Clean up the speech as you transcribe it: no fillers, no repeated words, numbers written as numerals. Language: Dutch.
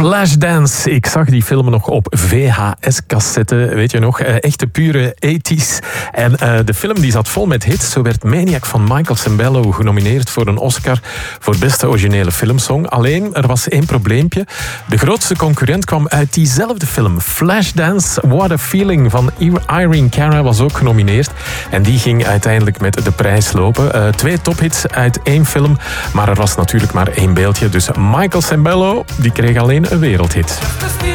Flashdance. Ik zag die film nog op VHS-cassette, weet je nog? Echte pure 80's. En de film die zat vol met hits. Zo werd Maniac van Michael Sembello genomineerd voor een Oscar voor beste originele filmsong. Alleen, er was één probleempje. De grootste concurrent kwam uit diezelfde film. Flashdance, What a Feeling van Irene Cara was ook genomineerd. En die ging uiteindelijk met de prijs lopen. 2 tophits uit 1 film. Maar er was natuurlijk maar 1 beeldje. Dus Michael Sembello, die kreeg alleen een wereldhit.